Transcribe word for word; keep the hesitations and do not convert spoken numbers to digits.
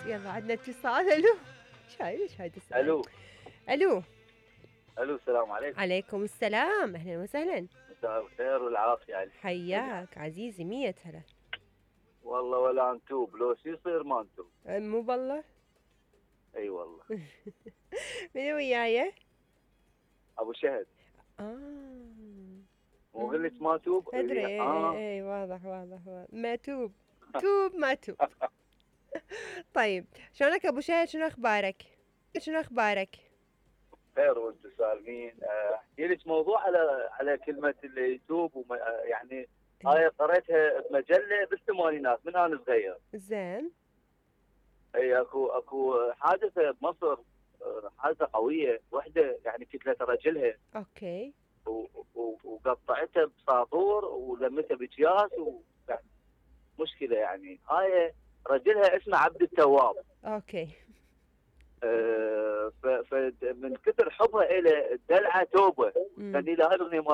يلا عندنا اتصال. الو شايل ايش هاي السؤال؟ الو الو الو السلام عليكم. عليكم السلام، اهلا وسهلا. مساء الخير والعافيه عليك. حياك عزيزي، مية هلا. والله ولا انتوب، لو شي يصير ما انتوب. مو بالله. اي والله. منو وياي؟ ابو شهد. اه مو قلت ما توب ادري. إيه، اي اه. اي اي واضح واضح واضح. ما توب توب ما توب. طيب شلونك ابو شهد؟ شنو اخبارك؟ شنو اخبارك؟ خير وانتم سالمين. آه، احكي لك موضوع على على كلمه اللي يتوب وما آه، يعني هاي قريتها بمجله بالثمانينات من انا صغير. زين. اي اكو اكو حادثه بمصر، آه، حادثه قويه، وحده يعني كتلت رجلها اوكي. و- و- وقطعتها بساطور ولمتها بأكياس و يعني مشكله يعني. هاي رجلها اسمه عبد التواب. اوكي. آه، ف- فمن كثر حبها إلى دلعه توبه، امم كان لها اغنيه